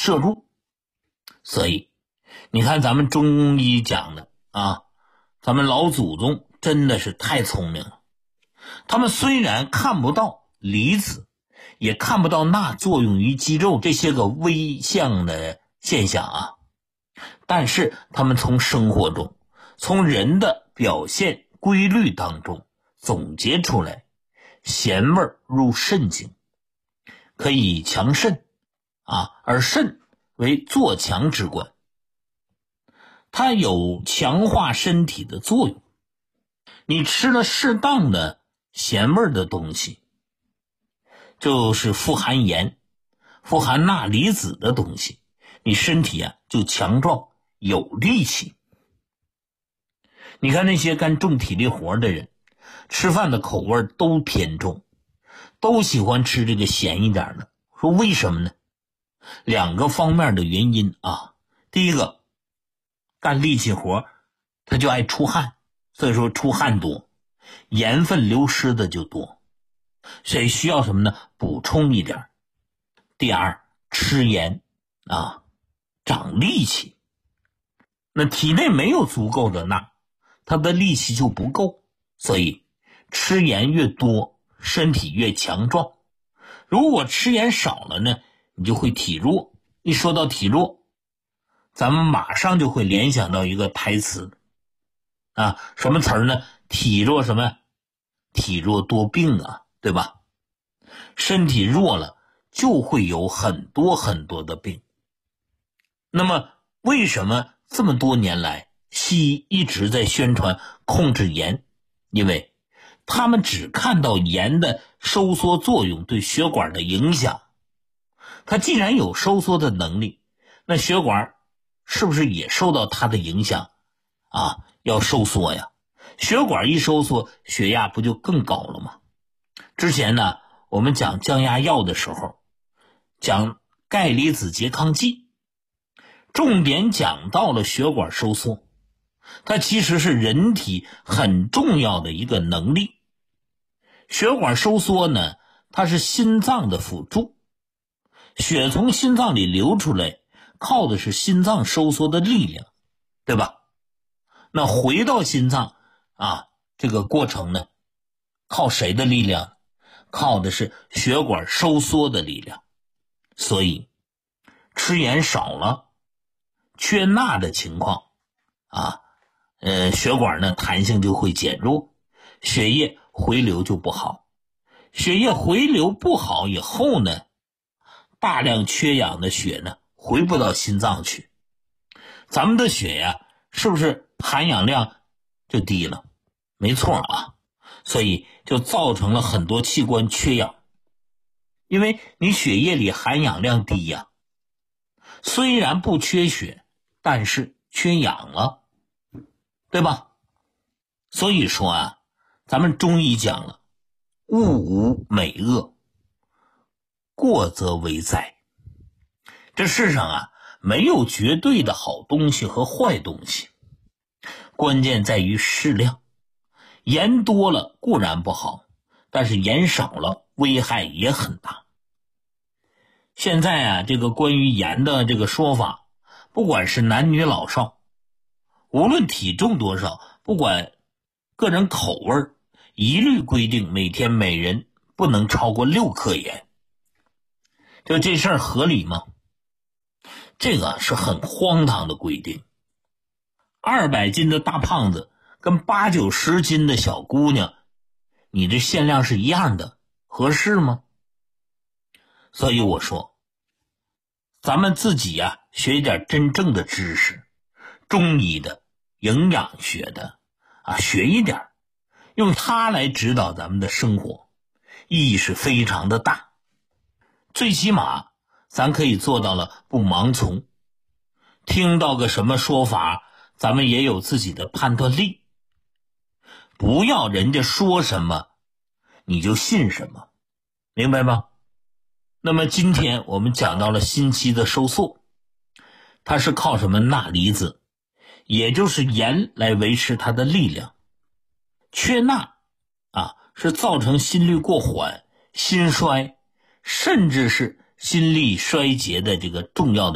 摄入。所以你看咱们中医讲的啊，咱们老祖宗真的是太聪明了。他们虽然看不到离子，也看不到钠作用于肌肉这些个微象的现象啊，但是他们从生活中，从人的表现规律当中总结出来，咸味入肾经，可以强肾啊，而肾为做强之官，它有强化身体的作用。你吃了适当的咸味的东西，就是富含盐、富含钠离子的东西，你身体啊就强壮有力气。你看那些干重体力活的人，吃饭的口味都偏重，都喜欢吃这个咸一点的。说为什么呢？两个方面的原因啊。第一个，干力气活他就爱出汗，所以说出汗多，盐分流失的就多，所以需要什么呢？补充一点。第二，吃盐啊，长力气。那体内没有足够的钠，他的力气就不够，所以吃盐越多，身体越强壮。如果吃盐少了呢，你就会体弱。一说到体弱，咱们马上就会联想到一个台词啊，什么词儿呢？体弱什么？体弱多病啊，对吧？身体弱了就会有很多很多的病。那么为什么这么多年来西医一直在宣传控制盐？因为他们只看到盐的收缩作用对血管的影响。它既然有收缩的能力，那血管是不是也受到它的影响啊？要收缩呀，血管一收缩，血压不就更高了吗？之前呢，我们讲降压药的时候，讲钙离子拮抗剂，重点讲到了血管收缩，它其实是人体很重要的一个能力。血管收缩呢，它是心脏的辅助，血从心脏里流出来，靠的是心脏收缩的力量，对吧？那回到心脏啊，这个过程呢，靠谁的力量？靠的是血管收缩的力量。所以吃盐少了，缺钠的情况啊，血管呢弹性就会减弱，血液回流就不好。血液回流不好以后呢，大量缺氧的血呢回不到心脏去，咱们的血呀，是不是含氧量就低了？没错啊，所以就造成了很多器官缺氧。因为你血液里含氧量低呀，虽然不缺血，但是缺氧了，对吧？所以说啊，咱们中医讲了，物无美恶，过则为灾。这世上啊，没有绝对的好东西和坏东西，关键在于适量。盐多了固然不好，但是盐少了危害也很大。现在啊，这个关于盐的这个说法，不管是男女老少，无论体重多少，不管个人口味，一律规定每天每人不能超过6克盐。就这事儿合理吗？这个是很荒唐的规定。200斤的大胖子跟8、90斤的小姑娘，你这限量是一样的，合适吗？所以我说，咱们自己啊，学一点真正的知识，中医的、营养学的啊，学一点，用它来指导咱们的生活，意义是非常的大。最起码咱可以做到了不盲从，听到个什么说法，咱们也有自己的判断力，不要人家说什么你就信什么，明白吗？那么今天我们讲到了心肌的收缩，它是靠什么？钠离子，也就是盐来维持它的力量。缺钠啊，是造成心率过缓、心衰，甚至是心力衰竭的这个重要的